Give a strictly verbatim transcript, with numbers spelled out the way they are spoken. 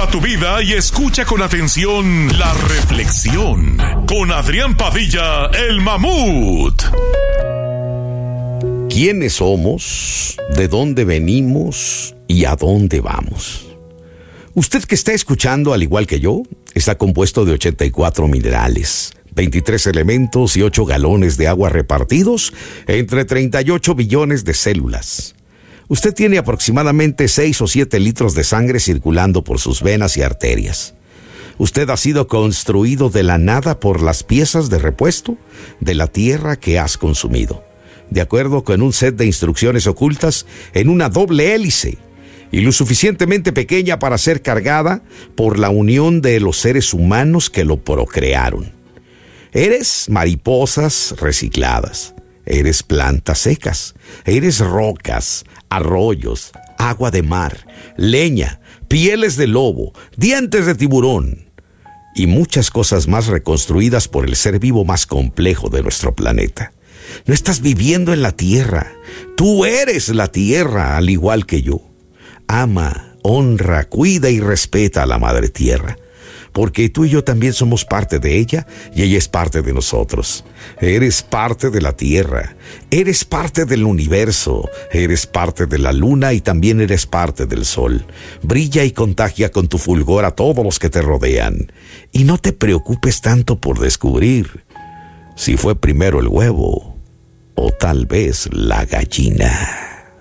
Observa tu vida y escucha con atención la reflexión con Adrián Padilla, el mamut. ¿Quiénes somos? ¿De dónde venimos? ¿Y a dónde vamos? Usted que está escuchando, al igual que yo, está compuesto de ochenta y cuatro minerales, veintitrés elementos y ocho galones de agua repartidos entre treinta y ocho billones de células. Usted tiene aproximadamente seis o siete litros de sangre circulando por sus venas y arterias. Usted ha sido construido de la nada por las piezas de repuesto de la tierra que has consumido, de acuerdo con un set de instrucciones ocultas en una doble hélice y lo suficientemente pequeña para ser cargada por la unión de los seres humanos que lo procrearon. Eres mariposas recicladas, eres plantas secas, eres rocas, arroyos, agua de mar, leña, pieles de lobo, dientes de tiburón y muchas cosas más reconstruidas por el ser vivo más complejo de nuestro planeta. No estás viviendo en la tierra, tú eres la tierra al igual que yo. Ama, honra, cuida y respeta a la madre tierra, porque tú y yo también somos parte de ella y ella es parte de nosotros. Eres parte de la tierra, eres parte del universo, eres parte de la luna y también eres parte del sol. Brilla y contagia con tu fulgor a todos los que te rodean. Y no te preocupes tanto por descubrir si fue primero el huevo o tal vez la gallina.